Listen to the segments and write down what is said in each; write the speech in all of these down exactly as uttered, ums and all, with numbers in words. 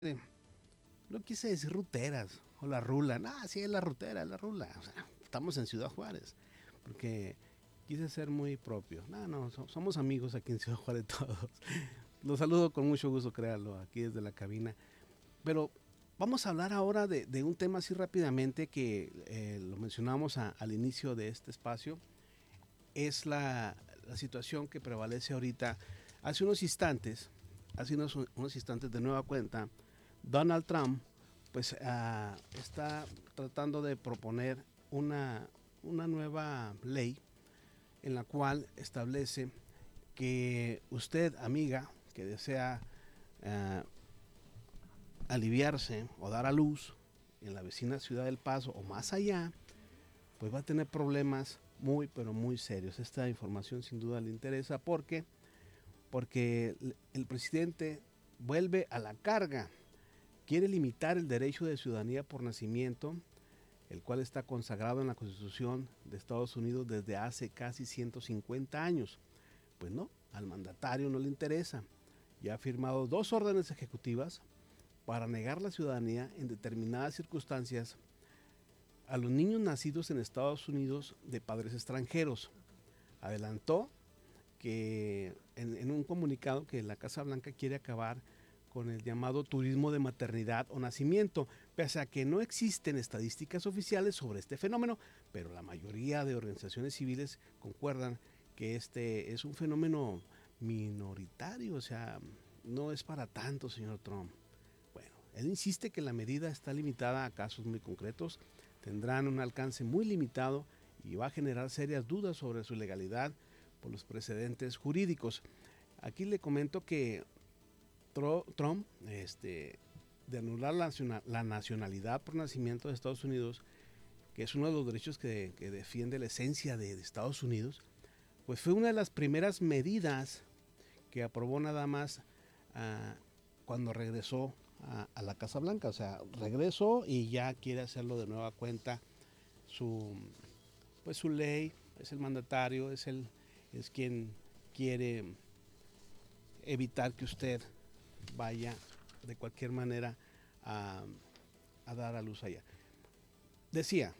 Eh, No quise decir ruteras o la rula. No, sí es la rutera, es la rula. O sea, estamos en Ciudad Juárez. Porque quise ser muy propio. No, no, so- somos amigos aquí en Ciudad Juárez todos. Los saludo con mucho gusto, créanlo, aquí desde la cabina. Pero vamos a hablar ahora de, de un tema así rápidamente que eh, lo mencionamos a- al inicio de este espacio. Es la, la situación que prevalece ahorita. Hace unos instantes, hace unos, unos instantes de nueva cuenta, Donald Trump pues uh, está tratando de proponer una, una nueva ley en la cual establece que usted, amiga, que desea uh, aliviarse o dar a luz en la vecina ciudad del Paso o más allá, pues va a tener problemas muy, pero muy serios. Esta información sin duda le interesa porque, porque el presidente vuelve a la carga. Quiere limitar el derecho de ciudadanía por nacimiento, el cual está consagrado en la Constitución de Estados Unidos desde hace casi ciento cincuenta años. Pues no, al mandatario no le interesa. Ya ha firmado dos órdenes ejecutivas para negar la ciudadanía en determinadas circunstancias a los niños nacidos en Estados Unidos de padres extranjeros. Adelantó que en, en un comunicado que la Casa Blanca quiere acabar con el llamado turismo de maternidad o nacimiento, pese a que no existen estadísticas oficiales sobre este fenómeno, pero la mayoría de organizaciones civiles concuerdan que este es un fenómeno minoritario, o sea, no es para tanto, señor Trump. Bueno, él insiste que la medida está limitada a casos muy concretos, tendrán un alcance muy limitado y va a generar serias dudas sobre su legalidad por los precedentes jurídicos. Aquí le comento que Trump, este, de anular la, la nacionalidad por nacimiento de Estados Unidos, que es uno de los derechos que, que defiende la esencia de, de Estados Unidos, pues fue una de las primeras medidas que aprobó nada más uh, cuando regresó a, a la Casa Blanca. O sea, regresó y ya quiere hacerlo de nueva cuenta. Su, pues su ley, es el mandatario, es, el, es quien quiere evitar que usted vaya de cualquier manera a, a dar a luz allá. Decía,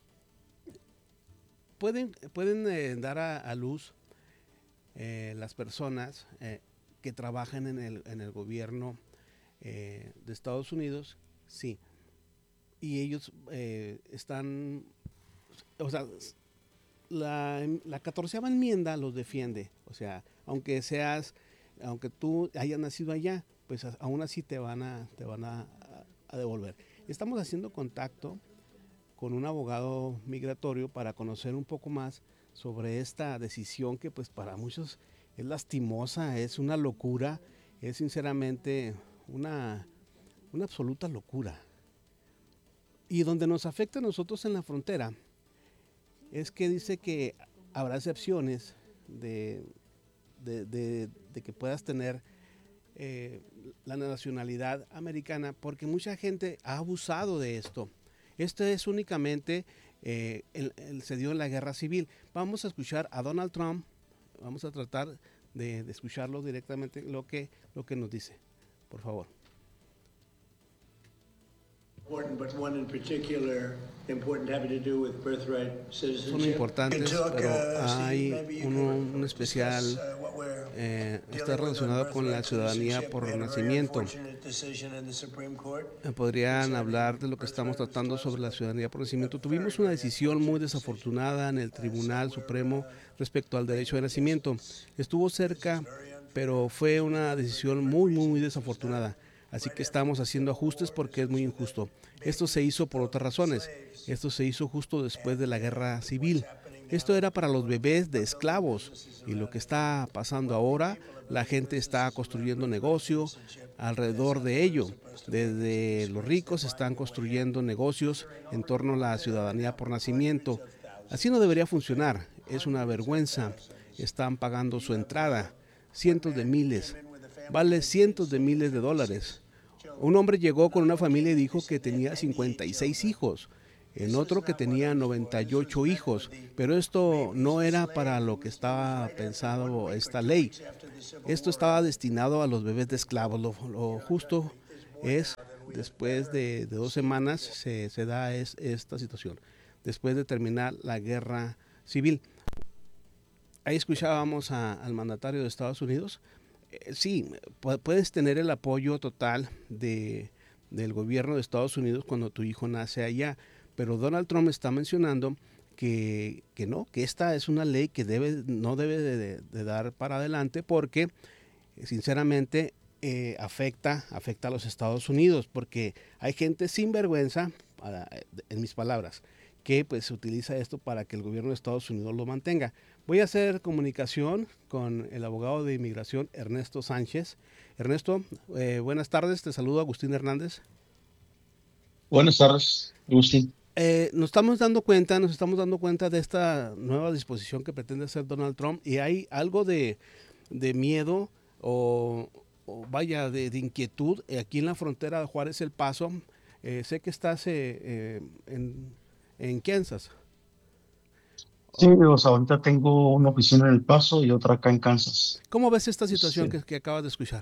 pueden, pueden eh, dar a, a luz eh, las personas eh, que trabajan en el, en el gobierno eh, de Estados Unidos, sí, y ellos eh, están, o sea, la, la catorceava enmienda los defiende, o sea, aunque seas, aunque tú hayas nacido allá, pues aún así te van a, te van a, a devolver. Estamos haciendo contacto con un abogado migratorio para conocer un poco más sobre esta decisión que pues para muchos es lastimosa, es una locura, es sinceramente una, una absoluta locura. Y donde nos afecta a nosotros en la frontera es que dice que habrá excepciones de, de, de, de que puedas tener eh, la nacionalidad americana porque mucha gente ha abusado de esto. Esto es únicamente, eh, el, el, se dio en la guerra civil. Vamos a escuchar a Donald Trump, vamos a tratar de, de escucharlo directamente lo que, lo que nos dice, por favor. Son importantes, pero hay uno, un especial, eh, está relacionado con la ciudadanía por nacimiento. Podrían hablar de lo que estamos tratando sobre la ciudadanía por nacimiento. Tuvimos una decisión muy desafortunada en el Tribunal Supremo respecto al derecho de nacimiento. Estuvo cerca, pero fue una decisión muy, muy, muy desafortunada. Así que estamos haciendo ajustes porque es muy injusto. Esto se hizo por otras razones. Esto se hizo justo después de la guerra civil. Esto era para los bebés de esclavos. Y lo que está pasando ahora, la gente está construyendo negocio alrededor de ello. Desde los ricos están construyendo negocios en torno a la ciudadanía por nacimiento. Así no debería funcionar. Es una vergüenza. Están pagando su entrada. Cientos de miles. Vale cientos de miles de dólares. Un hombre llegó con una familia y dijo que tenía cincuenta y seis hijos, en otro que tenía noventa y ocho hijos, pero esto no era para lo que estaba pensado esta ley. Esto estaba destinado a los bebés de esclavos, lo, lo justo es después de, de dos semanas se, se da es, esta situación, después de terminar la guerra civil. Ahí escuchábamos a, al mandatario de Estados Unidos. Eh, sí, pu- puedes tener el apoyo total de, del gobierno de Estados Unidos cuando tu hijo nace allá, pero Donald Trump está mencionando que, que no, que esta es una ley que debe, no debe de, de- de dar para adelante porque sinceramente eh, afecta, afecta a los Estados Unidos, porque hay gente sin vergüenza, para- en mis palabras, que pues utiliza esto para que el gobierno de Estados Unidos lo mantenga. Voy a hacer comunicación con el abogado de inmigración Ernesto Sánchez. Ernesto, eh, buenas tardes, te saludo Agustín Hernández. Buenas tardes, Agustín. Eh, nos estamos dando cuenta, nos estamos dando cuenta de esta nueva disposición que pretende hacer Donald Trump y hay algo de, de miedo o, o vaya, de, de inquietud eh, aquí en la frontera de Juárez El Paso. Eh, sé que estás eh, eh, en, en Kansas. Sí, o sea, ahorita tengo una oficina en El Paso y otra acá en Kansas. ¿Cómo ves esta situación Este, que, que acabas de escuchar?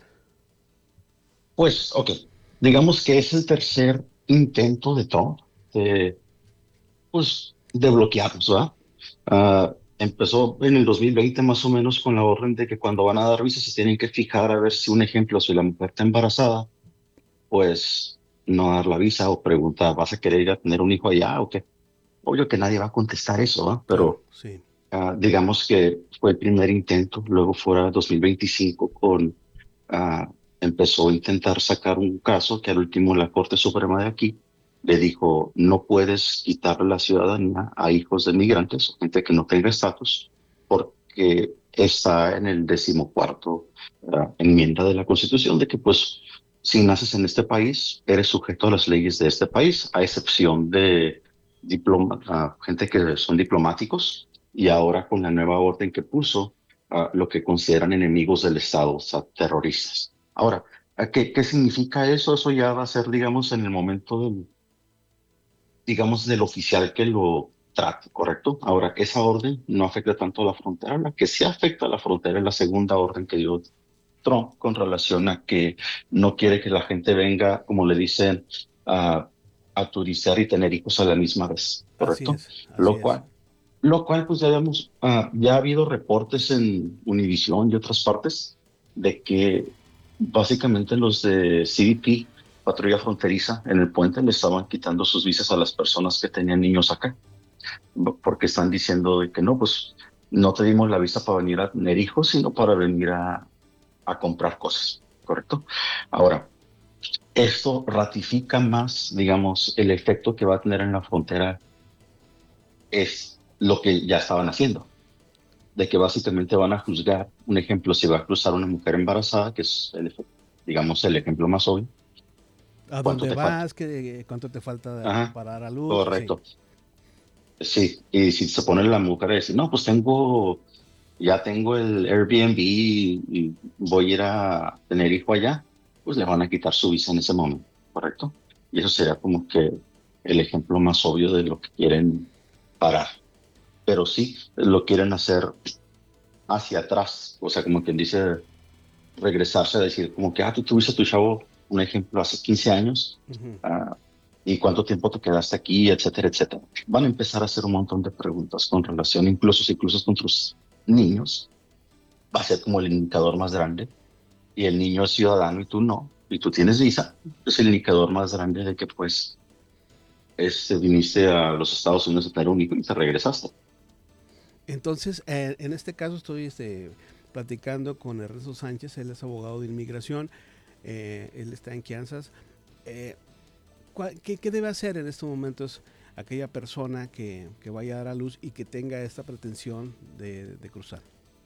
pues, ok, digamos que es el tercer intento de Trump de, pues, de bloquearnos, ¿verdad? Ah, empezó en el dos mil veinte más o menos con la orden de que cuando van a dar visas se tienen que fijar a ver si un ejemplo, si la mujer está embarazada, pues no dar la visa o preguntar, ¿vas a querer ir a tener un hijo allá o qué? Obvio que nadie va a contestar eso, ¿verdad? Claro, Pero sí. Ah, digamos que fue el primer intento, luego fuera dos mil veinticinco con, ah, empezó a intentar sacar un caso que al último la Corte Suprema de aquí le dijo, no puedes quitar la ciudadanía a hijos de migrantes o gente que no tenga estatus, porque está en el decimocuarto ah, enmienda de la Constitución de que pues si naces en este país, eres sujeto a las leyes de este país, a excepción de diploma, ah, gente que son diplomáticos y ahora con la nueva orden que puso, ah, lo que consideran enemigos del Estado, o sea, terroristas. Ahora, ¿a ¿qué, qué significa eso? Eso ya va a ser, digamos, en el momento del, digamos, del oficial que lo trate, ¿correcto? Ahora, esa orden no afecta tanto a la frontera, la que sí afecta a la frontera es la segunda orden que dio Trump con relación a que no quiere que la gente venga, como le dicen, a, a turistear y tener hijos a la misma vez, Así ¿correcto? es, así Lo es. cual lo cual, pues ya habíamos, ah, ya ha habido reportes en Univisión y otras partes de que básicamente los de C B P, Patrulla Fronteriza, en el puente le estaban quitando sus visas a las personas que tenían niños acá, bo- porque están diciendo de que no, pues no te dimos la visa para venir a tener hijos, sino para venir a, a comprar cosas, ¿correcto? Ahora, esto ratifica más, digamos, el efecto que va a tener en la frontera es lo que ya estaban haciendo de que básicamente van a juzgar, un ejemplo, si va a cruzar una mujer embarazada, que es, el, efe- digamos, el ejemplo más obvio, ¿A ¿cuánto dónde te falta? vas? ¿Qué, cuánto te falta Ajá, para dar a luz? Sí. correcto. Sí, y si se pone la mujer a decir, no, pues tengo, ya tengo el Airbnb y, y voy a ir a tener hijo allá, pues le van a quitar su visa en ese momento, ¿correcto? Y eso sería como que el ejemplo más obvio de lo que quieren parar. Pero sí, lo quieren hacer hacia atrás, o sea, como quien dice, regresarse a decir como que, ah, tú tuviste a tu chavo, un ejemplo, hace quince años, Ujú. ah, y cuánto tiempo te quedaste aquí, etcétera, etcétera. Van a empezar a hacer un montón de preguntas con relación, incluso si cruzas con tus niños, va a ser como el indicador más grande, y el niño es ciudadano y tú no, y tú tienes visa, es el indicador más grande de que pues este, viniste a los Estados Unidos a tener un hijo y te regresaste. Entonces, eh, en este caso estoy este, platicando con Ernesto Sánchez, él es abogado de inmigración, eh, él está en Kansas. Eh, ¿cuál- qué, qué debe hacer en estos momentos aquella persona que, que vaya a dar a luz y que tenga esta pretensión de, de cruzar?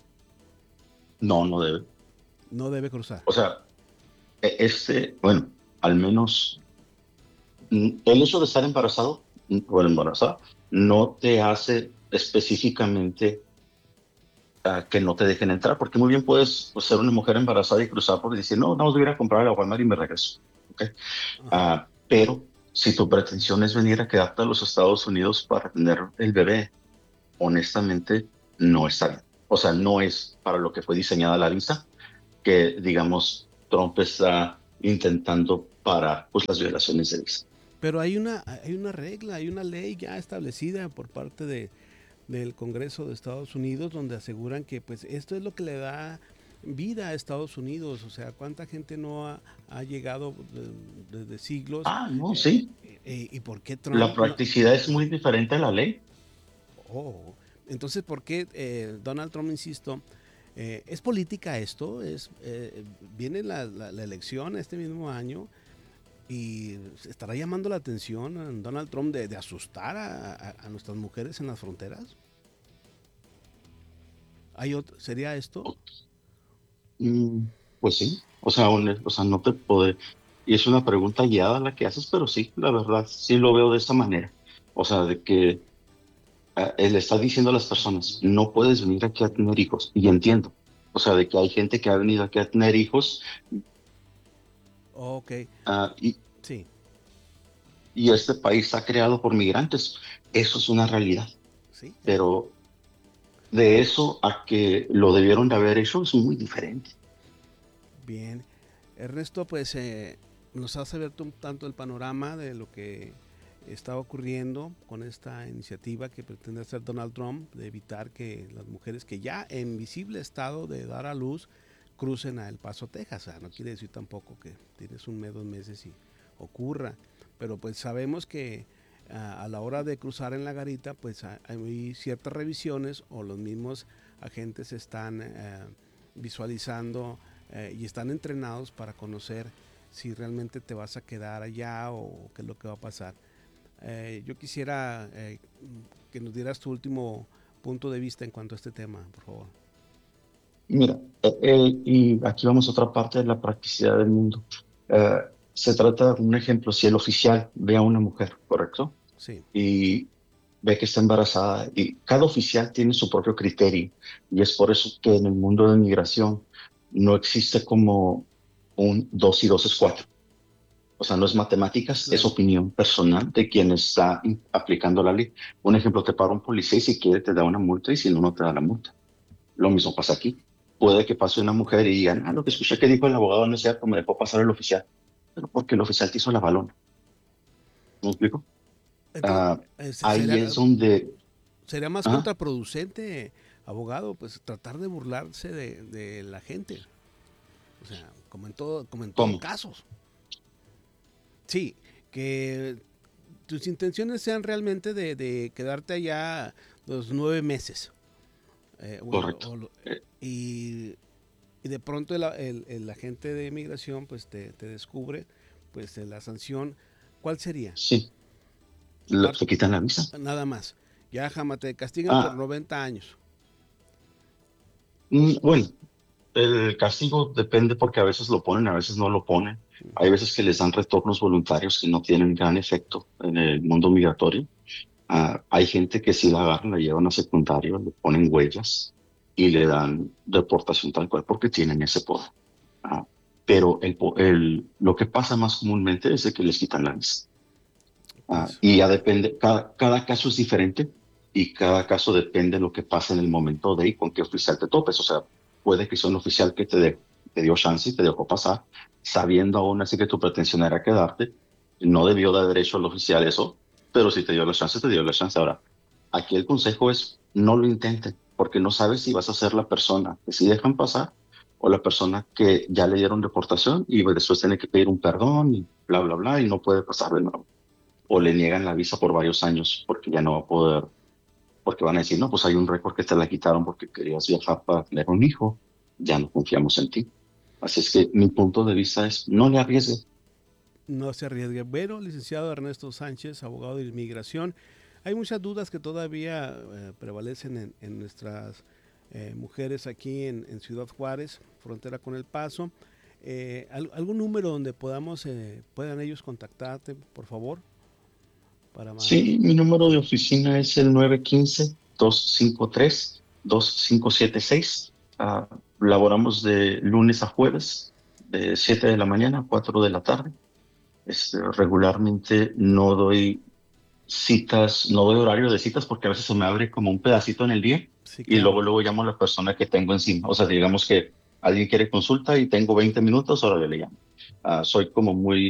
No, no debe. No debe cruzar. O sea, e- este, bueno, al menos mm, el hecho de estar embarazado mm, o embarazada no te hace específicamente ah, que no te dejen entrar, porque muy bien puedes pues, ser una mujer embarazada y cruzar por decir, no, vamos a ir a comprar a Walmart y me regreso. ¿Ok? Ajá. Ah, pero si tu pretensión es venir a quedarte a los Estados Unidos para tener el bebé, honestamente no está bien. O sea, no es para lo que fue diseñada la visa, que digamos Trump está intentando para pues, las violaciones de visa. Pero hay una, hay una regla, hay una ley ya establecida por parte de, del Congreso de Estados Unidos donde aseguran que pues esto es lo que le da vida a Estados Unidos. O sea, cuánta gente no ha, ha llegado desde de, de siglos. Ah, no, Eh, sí. eh, ¿Y por qué La Trump no? practicidad es muy diferente a la ley. Oh, entonces, ¿por qué eh, Donald Trump, insisto, eh, es política esto? Es, eh, viene la, la, la elección este mismo año. Y estará llamando la atención a Donald Trump de, de asustar a, a, a, nuestras mujeres en las fronteras. ¿Hay otro, ¿Sería esto? Mm, pues sí, o sea, un- o sea, no te puede, y es una pregunta guiada la que haces, pero sí, la verdad, sí lo veo de esta manera. O sea, de que ah, él está diciendo a las personas, no puedes venir aquí a tener hijos, y entiendo. O sea, de que hay gente que ha venido aquí a tener hijos, Ok, ah, y, sí, y este país está creado por migrantes. Eso es una realidad. sí. Eh, Pero de eso a que lo debieron de haber hecho es muy diferente. bien. Ernesto, pues eh, nos has abierto un tanto el panorama de lo que está ocurriendo con esta iniciativa que pretende hacer Donald Trump de evitar que las mujeres que ya en visible estado de dar a luz crucen a El Paso, Texas. O sea, no quiere decir tampoco que tienes un mes, dos meses y ocurra, pero pues sabemos que a, a la hora de cruzar en la garita, pues hay ciertas revisiones o los mismos agentes están eh, visualizando eh, y están entrenados para conocer si realmente te vas a quedar allá o qué es lo que va a pasar. Eh, yo quisiera eh, que nos dieras tu último punto de vista en cuanto a este tema, por favor. Mira, eh, eh, y aquí vamos a otra parte de la practicidad del mundo. Eh, se trata de un ejemplo, si el oficial ve a una mujer, ¿correcto? Sí, Y ve que está embarazada, y cada oficial tiene su propio criterio, y es por eso que en el mundo de migración no existe como un dos y dos es cuatro. O sea, no es matemáticas, es claro. opinión personal de quien está in- aplicando la ley. Un ejemplo, te para un policía y si quiere te da una multa y si no, no te da la multa. Lo mismo pasa aquí. Puede que pase una mujer y digan, ah, lo que escuché que dijo el abogado no es cierto, me dejó pasar el oficial. Pero porque el oficial te hizo la balona. ¿Me explico? Entonces, Ah, eh, ahí sería, es donde, sería más ah, contraproducente, abogado, pues tratar de burlarse de, de la gente. O sea, como en todo, como en todo ¿cómo? casos. Sí, que tus intenciones sean realmente de, de quedarte allá los nueve meses. Eh, o el- Correcto. o lo- Eh, y, y de pronto el, el- el agente de migración pues te, te descubre pues eh, la sanción. ¿Cuál sería? sí, le, Aparte, te quitan la visa. nada más. Ya jamás te castigan por Ah, noventa años. mm, bueno, el castigo depende porque a veces lo ponen, a veces no lo ponen. Hay veces que les dan retornos voluntarios que no tienen gran efecto en el mundo migratorio. Ah, hay gente que sí la agarran, la llevan a secundario, le ponen huellas y le dan deportación tal cual porque tienen ese poder. Ah, pero el, po- el- lo que pasa más comúnmente es de que les quitan la visa. Ah, Pues y ya depende, cada, cada caso es diferente y cada caso depende de lo que pasa en el momento de y con qué oficial te topes. O sea, puede que sea un oficial que te, de- te dio chance y te dejó pasar, sabiendo aún así que tu pretensión era quedarte. No debió de haber hecho el oficial eso, pero si te dio la chance, te dio la chance. Ahora, aquí el consejo es no lo intenten, porque no sabes si vas a ser la persona que sí dejan pasar o la persona que ya le dieron deportación y después tiene que pedir un perdón y bla, bla, bla, y no puede pasar de nuevo o le niegan la visa por varios años porque ya no va a poder, porque van a decir, no, pues hay un récord que te la quitaron porque querías viajar para tener un hijo, ya no confiamos en ti. Así es que mi punto de vista es, no le arriesgue. no se arriesgue. Bueno, licenciado Ernesto Sánchez, abogado de inmigración, hay muchas dudas que todavía eh, prevalecen en, en nuestras eh, mujeres aquí en, en, Ciudad Juárez, frontera con El Paso. Eh, ¿Algún número donde podamos, eh, puedan ellos contactarte, por favor? Para más. Sí, mi número de Sí. oficina es el nueve uno cinco, dos cinco tres, dos cinco siete seis. Ah, laboramos de lunes a jueves, de siete de la mañana a cuatro de la tarde. Este, regularmente no doy citas, no doy horario de citas porque a veces se me abre como un pedacito en el día Sí, y claro. luego luego llamo a la persona que tengo encima. O sea, digamos que alguien quiere consulta y tengo veinte minutos, ahora yo le llamo. Ah, soy como muy,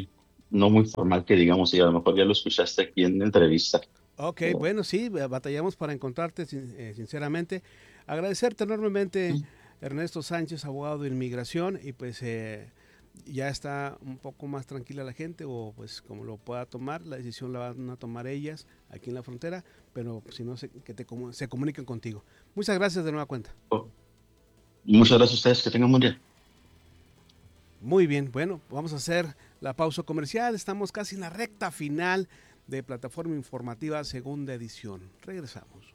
no muy formal que digamos, y a lo mejor ya lo escuchaste aquí en la entrevista. Ok, Oh, bueno, sí, batallamos para encontrarte, sin- eh, sinceramente. Agradecerte enormemente, Ernesto Sánchez, abogado de inmigración, y pues eh, ya está un poco más tranquila la gente, o pues como lo pueda tomar, la decisión la van a tomar ellas aquí en la frontera, pero si no, se, que te, comu- se comuniquen contigo. Muchas gracias de nueva cuenta. oh, muchas gracias a ustedes, que tengan un buen día. Muy bien, bueno, vamos a hacer la pausa comercial, estamos casi en la recta final de Plataforma Informativa Segunda Edición. Regresamos.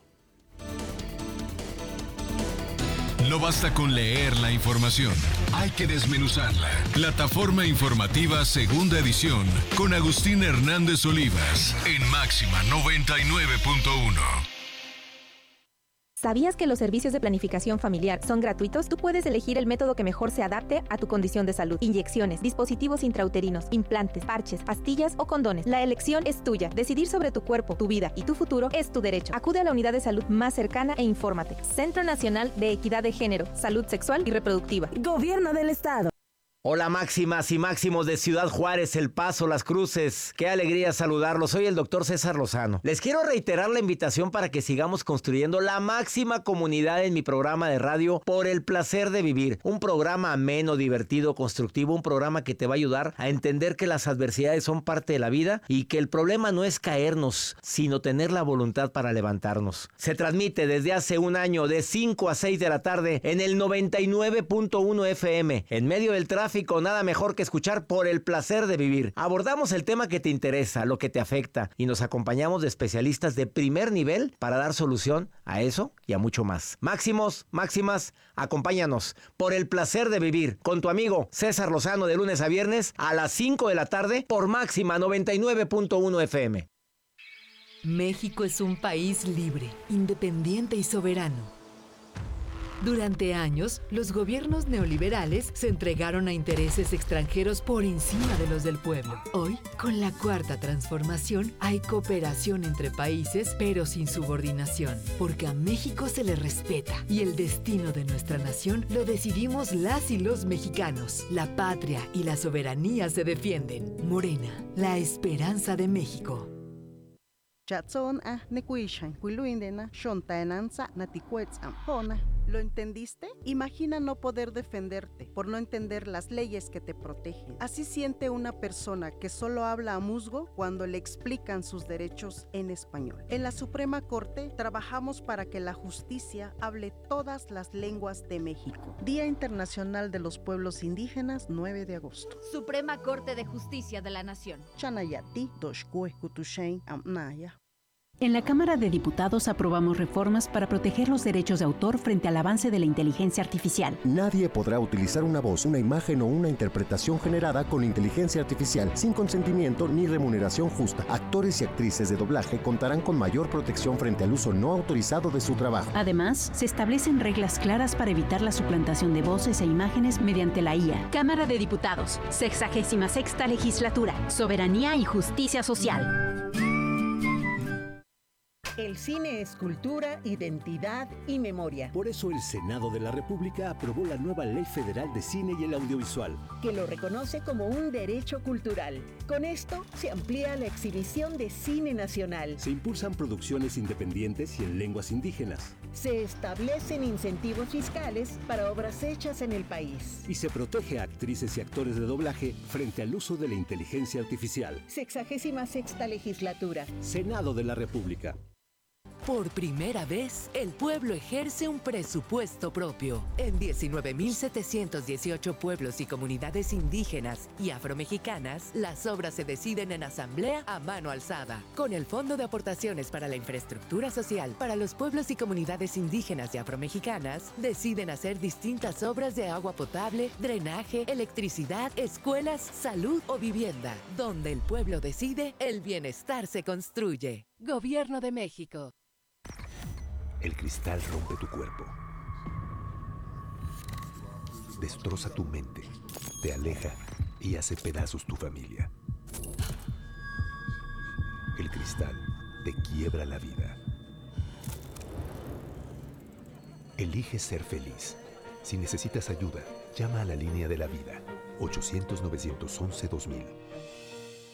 No basta con leer la información, hay que desmenuzarla. Plataforma Informativa Segunda Edición con Agustín Hernández Olivas en Máxima noventa y nueve punto uno. ¿Sabías que los servicios de planificación familiar son gratuitos? Tú puedes elegir el método que mejor se adapte a tu condición de salud. Inyecciones, dispositivos intrauterinos, implantes, parches, pastillas o condones. La elección es tuya. Decidir sobre tu cuerpo, tu vida y tu futuro es tu derecho. Acude a la unidad de salud más cercana e infórmate. Centro Nacional de Equidad de Género, Salud Sexual y Reproductiva. Gobierno del Estado. Hola máximas y máximos de Ciudad Juárez, El Paso, Las Cruces. Qué alegría saludarlos. Soy el doctor César Lozano. Les quiero reiterar la invitación para que sigamos construyendo la máxima comunidad en mi programa de radio Por el Placer de Vivir. Un programa ameno, divertido, constructivo, un programa que te va a ayudar a entender que las adversidades son parte de la vida y que el problema no es caernos, sino tener la voluntad para levantarnos. Se transmite desde hace un año de cinco a seis de la tarde en el noventa y nueve punto uno F M. En medio del tráfico, nada mejor que escuchar Por el Placer de Vivir. Abordamos el tema que te interesa, lo que te afecta, y nos acompañamos de especialistas de primer nivel para dar solución a eso y a mucho más. Máximos, máximas, acompáñanos Por el Placer de Vivir con tu amigo César Lozano de lunes a viernes a las cinco de la tarde por Máxima noventa y nueve punto uno F M. México es un país libre, independiente y soberano. Durante años, los gobiernos neoliberales se entregaron a intereses extranjeros por encima de los del pueblo. Hoy, con la Cuarta Transformación, hay cooperación entre países, pero sin subordinación, porque a México se le respeta y el destino de nuestra nación lo decidimos las y los mexicanos. La patria y la soberanía se defienden. Morena, la esperanza de México. ¿Lo entendiste? Imagina no poder defenderte por no entender las leyes que te protegen. Así siente una persona que solo habla a musgo cuando le explican sus derechos en español. En la Suprema Corte trabajamos para que la justicia hable todas las lenguas de México. Día Internacional de los Pueblos Indígenas, nueve de agosto. Suprema Corte de Justicia de la Nación. Chanayati, Doshkue, Kutushain, Amnaya. En la Cámara de Diputados aprobamos reformas para proteger los derechos de autor frente al avance de la inteligencia artificial. Nadie podrá utilizar una voz, una imagen o una interpretación generada con inteligencia artificial sin consentimiento ni remuneración justa. Actores y actrices de doblaje contarán con mayor protección frente al uso no autorizado de su trabajo. Además, se establecen reglas claras para evitar la suplantación de voces e imágenes mediante la I A. Cámara de Diputados, sexagésima sexta legislatura, soberanía y justicia social. El cine es cultura, identidad y memoria. Por eso el Senado de la República aprobó la nueva Ley Federal de Cine y el Audiovisual, que lo reconoce como un derecho cultural. Con esto se amplía la exhibición de cine nacional. Se impulsan producciones independientes y en lenguas indígenas. Se establecen incentivos fiscales para obras hechas en el país. Y se protege a actrices y actores de doblaje frente al uso de la inteligencia artificial. Sexagésima sexta legislatura. Senado de la República. Por primera vez, el pueblo ejerce un presupuesto propio. En diecinueve mil setecientos dieciocho pueblos y comunidades indígenas y afromexicanas, las obras se deciden en asamblea a mano alzada. Con el Fondo de Aportaciones para la Infraestructura Social para los pueblos y comunidades indígenas y afromexicanas, deciden hacer distintas obras de agua potable, drenaje, electricidad, escuelas, salud o vivienda. Donde el pueblo decide, el bienestar se construye. Gobierno de México. El cristal rompe tu cuerpo, destroza tu mente, te aleja y hace pedazos tu familia. El cristal te quiebra la vida. Elige ser feliz. Si necesitas ayuda, llama a la línea de la vida, ochocientos, novecientos once, dos mil.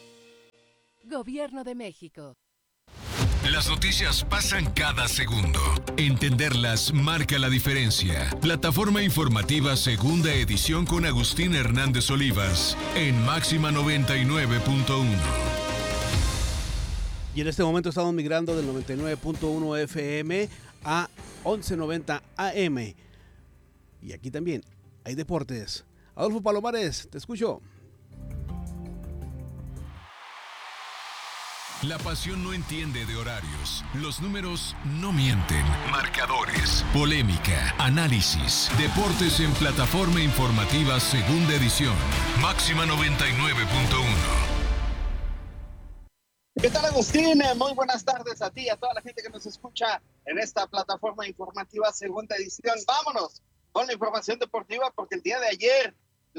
Gobierno de México. Las noticias pasan cada segundo. Entenderlas marca la diferencia. Plataforma informativa Segunda Edición con Agustín Hernández Olivas en Máxima noventa y nueve punto uno. Y en este momento estamos migrando del noventa y nueve punto uno F M a once noventa A M. Y aquí también hay deportes. Adolfo Palomares, te escucho. La pasión no entiende de horarios. Los números no mienten. Marcadores, polémica, análisis, deportes en Plataforma Informativa Segunda Edición. Máxima noventa y nueve punto uno. ¿Qué tal, Agustín? Muy buenas tardes a ti y a toda la gente que nos escucha en esta Plataforma Informativa Segunda Edición. Vámonos con la información deportiva porque el día de ayer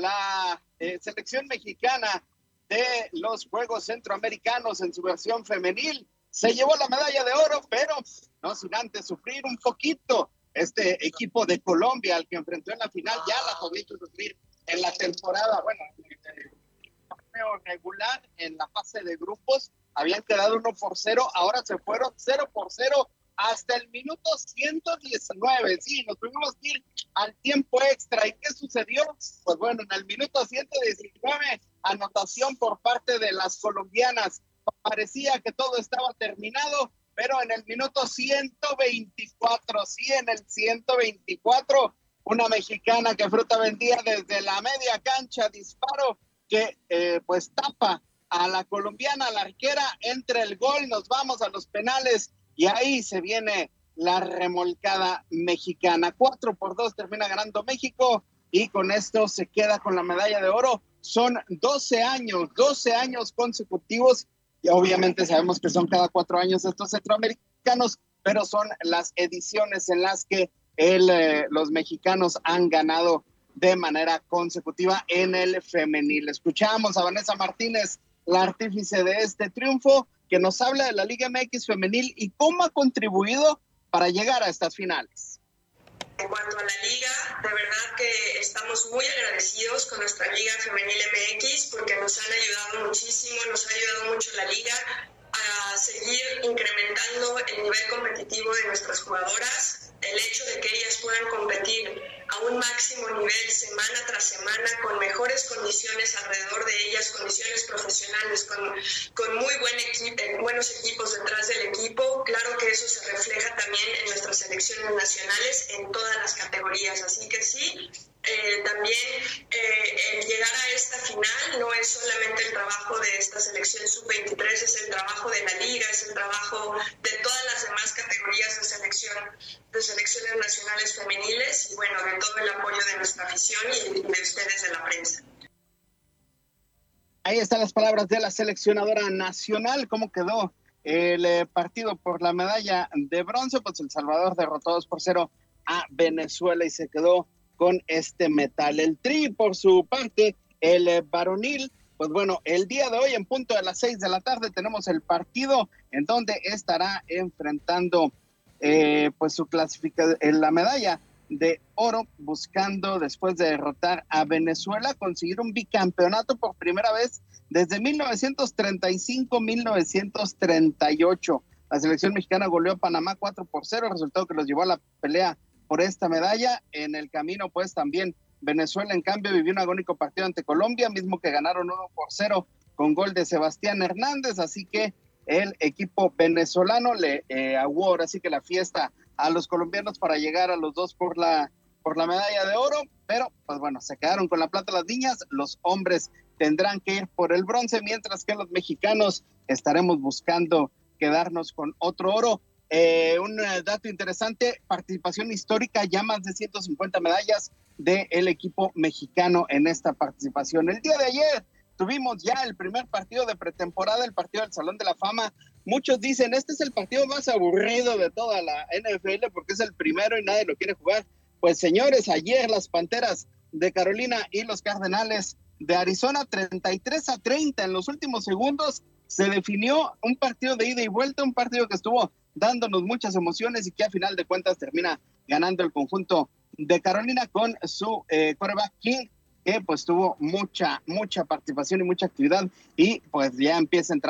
la eh, selección mexicana de los Juegos Centroamericanos en su versión femenil se llevó la medalla de oro, pero no sin antes sufrir un poquito. Este equipo de Colombia, al que enfrentó en la final, ya la podía sufrir en la temporada, bueno, en el torneo regular, en la fase de grupos, habían quedado uno por cero, ahora se fueron cero por cero hasta el minuto ciento diecinueve. Sí, nos tuvimos que ir al tiempo extra. ¿Y qué sucedió? Pues bueno, en el minuto ciento diecinueve, anotación por parte de las colombianas. Parecía que todo estaba terminado, pero en el minuto ciento veinticuatro, sí, en el ciento veinticuatro, una mexicana que fruta vendía desde la media cancha, disparo que eh, pues tapa a la colombiana, la arquera, entre el gol, nos vamos a los penales y ahí se viene la remolcada mexicana. Cuatro por dos termina ganando México y con esto se queda con la medalla de oro. Son doce años, doce años consecutivos y obviamente sabemos que son cada cuatro años estos centroamericanos, pero son las ediciones en las que el, eh, los mexicanos han ganado de manera consecutiva en el femenil. Escuchamos a Vanessa Martínez, la artífice de este triunfo, que nos habla de la Liga M X femenil y cómo ha contribuido para llegar a estas finales. En cuanto a la liga, de verdad que estamos muy agradecidos con nuestra Liga Femenil M X porque nos han ayudado muchísimo, nos ha ayudado mucho la liga a seguir incrementando el nivel competitivo de nuestras jugadoras, el hecho de que ellas puedan competir a un máximo nivel semana tras semana con mejores condiciones alrededor de ellas, condiciones profesionales, con, con muy buen equipo, buenos equipos detrás del equipo. Claro que eso se refleja también en nuestras selecciones nacionales en todas las categorías, así que sí. Eh, también eh, el llegar a esta final no es solamente el trabajo de esta selección sub veintitrés, es el trabajo de la liga, es el trabajo de todas las demás categorías de selección, de selecciones nacionales femeniles y bueno, de todo el apoyo de nuestra afición y de ustedes de la prensa. Ahí están las palabras de la seleccionadora nacional. ¿Cómo quedó el eh, partido por la medalla de bronce? Pues El Salvador derrotó dos por cero a Venezuela y se quedó con este metal. El Tri, por su parte, el eh, varonil, pues bueno, el día de hoy en punto de las seis de la tarde tenemos el partido en donde estará enfrentando eh, pues su clasificación en la medalla de oro, buscando después de derrotar a Venezuela conseguir un bicampeonato por primera vez desde mil novecientos treinta y cinco a mil novecientos treinta y ocho. La selección mexicana goleó a Panamá cuatro por cero, resultado que los llevó a la pelea por esta medalla. En el camino, pues también Venezuela, en cambio, vivió un agónico partido ante Colombia, mismo que ganaron uno por cero con gol de Sebastián Hernández, así que el equipo venezolano le eh, aguó ahora sí que la fiesta a los colombianos para llegar a los dos por la, por la medalla de oro, pero pues bueno, se quedaron con la plata las niñas, los hombres tendrán que ir por el bronce, mientras que los mexicanos estaremos buscando quedarnos con otro oro. Eh, un dato interesante, participación histórica, ya más de ciento cincuenta medallas del equipo mexicano en esta participación. El día de ayer tuvimos ya el primer partido de pretemporada, el partido del Salón de la Fama. Muchos dicen, este es el partido más aburrido de toda la N F L porque es el primero y nadie lo quiere jugar. Pues señores, ayer las Panteras de Carolina y los Cardenales de Arizona, treinta y tres a treinta en los últimos segundos, se definió un partido de ida y vuelta, un partido que estuvo dándonos muchas emociones y que a final de cuentas termina ganando el conjunto de Carolina con su eh, quarterback King, que pues tuvo mucha, mucha participación y mucha actividad y pues ya empieza a entrar